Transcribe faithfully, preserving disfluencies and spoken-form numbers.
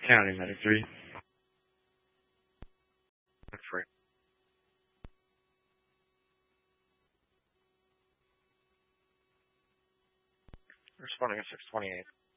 County, medic three. Free. Responding at six twenty-eight.